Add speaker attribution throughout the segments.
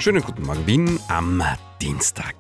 Speaker 1: Schönen guten Morgen, Wien am Dienstag.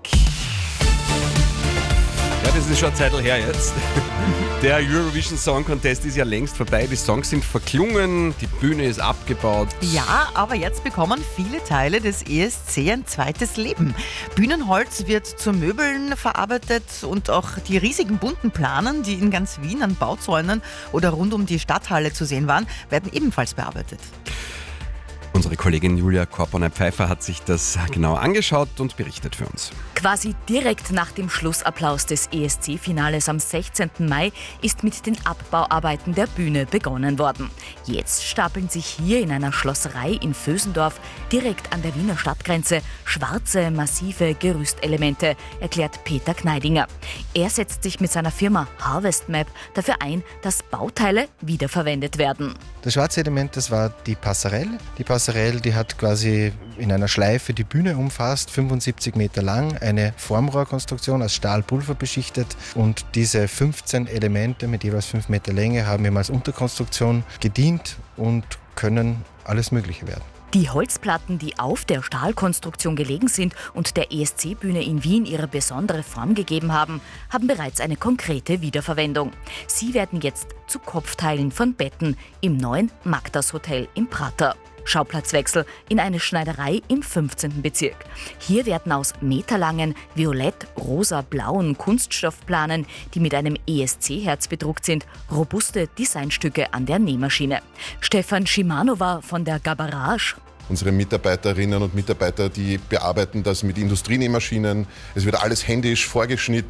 Speaker 1: Ja, das ist schon eine Zeit her jetzt. Der Eurovision Song Contest ist ja längst vorbei. Die Songs sind verklungen, die Bühne ist abgebaut.
Speaker 2: Ja, aber jetzt bekommen viele Teile des ESC ein zweites Leben. Bühnenholz wird zu Möbeln verarbeitet und auch die riesigen bunten Planen, die in ganz Wien an Bauzäunen oder rund um die Stadthalle zu sehen waren, werden ebenfalls bearbeitet.
Speaker 1: Unsere Kollegin Julia Korponer-Pfeiffer hat sich das genau angeschaut und berichtet für uns.
Speaker 3: Quasi direkt nach dem Schlussapplaus des ESC-Finales am 16. Mai ist mit den Abbauarbeiten der Bühne begonnen worden. Jetzt stapeln sich hier in einer Schlosserei in Vösendorf direkt an der Wiener Stadtgrenze schwarze, massive Gerüstelemente, erklärt Peter Kneidinger. Er setzt sich mit seiner Firma Harvest Map dafür ein, dass Bauteile wiederverwendet werden.
Speaker 4: Das schwarze Element, das war die Passerelle. Die Passerelle, die hat quasi in einer Schleife die Bühne umfasst, 75 Meter lang, eine Formrohrkonstruktion aus Stahlpulver beschichtet, und diese 15 Elemente mit jeweils 5 Meter Länge haben ihm als Unterkonstruktion gedient und können alles Mögliche werden.
Speaker 3: Die Holzplatten, die auf der Stahlkonstruktion gelegen sind und der ESC-Bühne in Wien ihre besondere Form gegeben haben, haben bereits eine konkrete Wiederverwendung. Sie werden jetzt zu Kopfteilen von Betten im neuen Magdas Hotel im Prater. Schauplatzwechsel in eine Schneiderei im 15. Bezirk. Hier werden aus meterlangen violett, rosa, blauen Kunststoffplanen, die mit einem ESC-Herz bedruckt sind, robuste Designstücke an der Nähmaschine. Stefan Schimanova von der Gabarage.
Speaker 5: Unsere Mitarbeiterinnen und Mitarbeiter, die bearbeiten das mit Industrienähmaschinen. Es wird alles händisch vorgeschnitten.